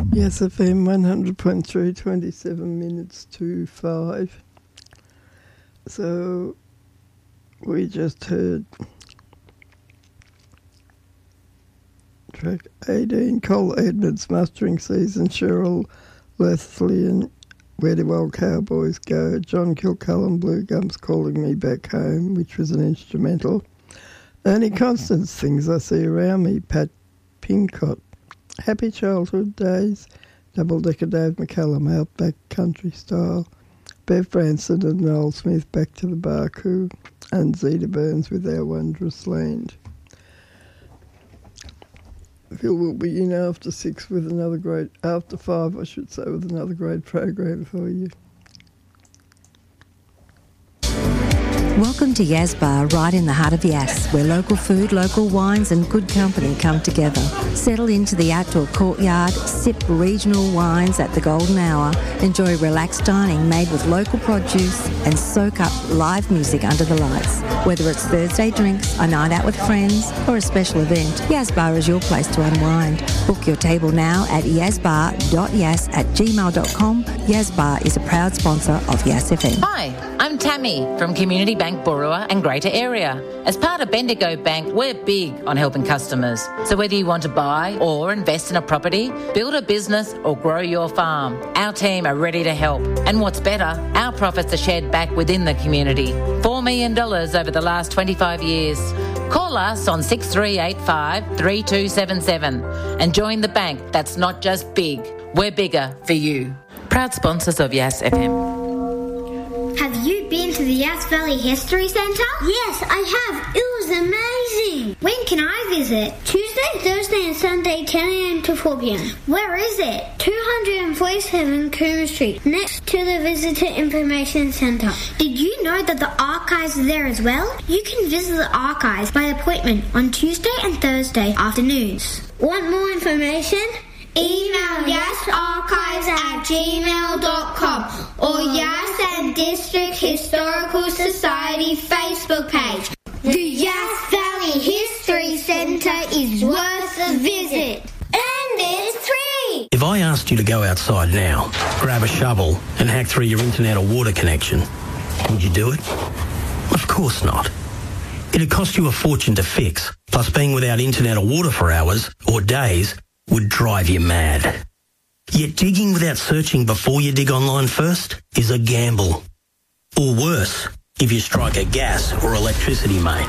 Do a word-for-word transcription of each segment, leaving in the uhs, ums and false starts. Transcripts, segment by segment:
Yes, F M one hundred point three, twenty-seven minutes to five. So we just heard track eighteen, Cole Edmonds, Mustering Season, Cheryl Lethlean, Where Do Old Cowboys Go, John Kilcullen, Blue Gums, Calling Me Back Home, which was an instrumental. Ernie Constance, Things I See Around Me, Pat Pincott, Happy Childhood Days, Double Decker Dave McCallum, Outback Country Style, Bev Branson and Noel Smith, Back to the Barcoo, and Zeta Burns with Our Wondrous Land. Phil will be in after six with another great, after five I should say, with another great program for you. Welcome to Yas Bar, right in the heart of Yas, where local food, local wines and good company come together. Settle into the outdoor courtyard, sip regional wines at the golden hour, enjoy relaxed dining made with local produce and soak up live music under the lights. Whether it's Thursday drinks, a night out with friends or a special event, Yas Bar is your place to unwind. Book your table now at yazbar dot yas at gmail dot com. Yas Bar is a proud sponsor of Yas F M. Hi, I'm Tammy from Community Bank Borua and Greater Area. As part of Bendigo Bank, we're big on helping customers. So whether you want to buy or invest in a property, build a business or grow your farm, our team are ready to help. And what's better, our profits are shared back within the community. four million dollars over the last twenty-five years. Call us on six three eight five, three two seven seven and join the bank that's not just big, we're bigger for you. Proud sponsors of Yas F M. Have you been to the Yass Valley History Centre? Yes, I have. It was amazing. When can I visit? Tuesday, Thursday and Sunday, ten a.m. to four p.m. Where is it? two forty-seven Coombe Street, next to the Visitor Information Centre. Did you know that the archives are there as well? You can visit the archives by appointment on Tuesday and Thursday afternoons. Want more information? Email yassarchives at gmail dot com or Yass and District Historical Society Facebook page. The Yass Valley History Centre is worth a visit. And it's free! If I asked you to go outside now, grab a shovel and hack through your internet or water connection, would you do it? Of course not. It'd cost you a fortune to fix, plus being without internet or water for hours or days would drive you mad. Yet digging without searching before you dig online first is a gamble. Or worse, if you strike a gas or electricity main.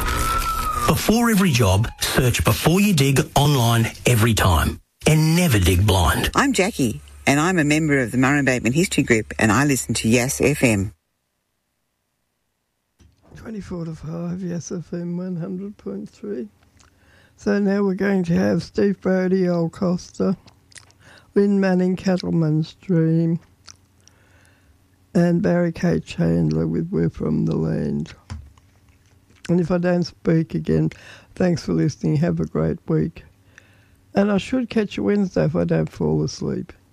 Before every job, search before you dig online every time. And never dig blind. I'm Jackie, and I'm a member of the Murray Bateman History Group, and I listen to Yas F M. twenty-four to five, Yas F M one hundred point three. So now we're going to have Steve Brody, Old Costa, Lynn Manning, Cattleman's Dream, and Barry K. Chandler with We're From the Land. And if I don't speak again, thanks for listening. Have a great week. And I should catch you Wednesday if I don't fall asleep.